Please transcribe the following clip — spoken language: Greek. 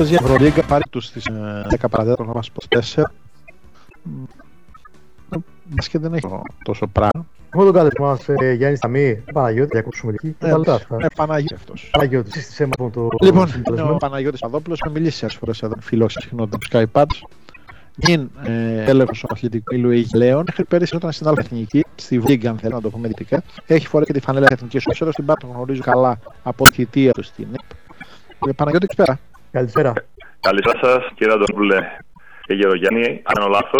παίζει Ευρωλίγκα, πάρει τους στις 10 παραδέτω να μας πω 4. Μπάσκετ δεν έχει τόσο πράγμα. Έχουμε τον καλεσμό μας, Γιάννη Σταμή, Παναγιώτη, διακόψουμε εκεί. Παναγιώτη αυτός. Παναγιώτη, σύστησέ μας το. Λοιπόν, είναι ο Παναγιώτης Παδόπουλος, με μιλήσει άλλες φορές εδώ, φιλός συχνότητα του Skypads. Γίνει έλεγχος του αθλητικού ήλου Αιγυλαίων. Μέχρι πέρυσι όταν στην άλλη εθνική, στη Βίγκα, αν θέλουμε να το πούμε δυτικά, έχει φορέ και τη φανέλα εθνική σωσέρα στην Πάρτα. Γνωρίζω καλά από τη θητεία του στην ΕΠ. Παναγιώτη, καλησπέρα. Καλησπέρα. Καλησπέρα σας, κύριε Αντωνόπουλε και Γερογιάννη. Αν κάνω λάθος,